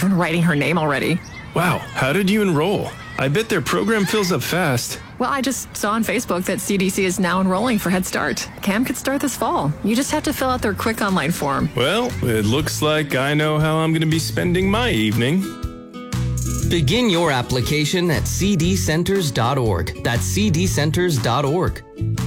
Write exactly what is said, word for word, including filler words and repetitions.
even writing her name already. Wow, how did you enroll? I bet their program fills up fast. Well, I just saw on Facebook that C D C is now enrolling for Head Start. Cam could start this fall. You just have to fill out their quick online form. Well, it looks like I know how I'm going to be spending my evening. Begin your application at c d centers dot org. That's c d centers dot org.